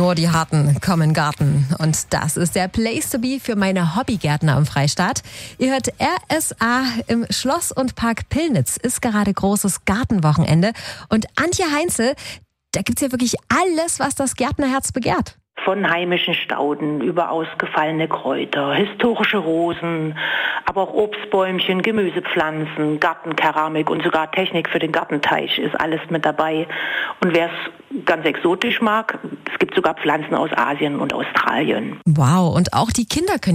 Nur die Harten kommen in den Garten. Und das ist der Place to be für meine Hobbygärtner im Freistaat. Ihr hört RSA im Schloss und Park Pillnitz. Ist gerade großes Gartenwochenende. Und Antje Heinzel, da gibt's ja wirklich alles, was das Gärtnerherz begehrt. Von heimischen Stauden über ausgefallene Kräuter, historische Rosen, aber auch Obstbäumchen, Gemüsepflanzen, Gartenkeramik und sogar Technik für den Gartenteich ist alles mit dabei. Und wer es ganz exotisch mag, es gibt sogar Pflanzen aus Asien und Australien. Wow, und auch die Kinder können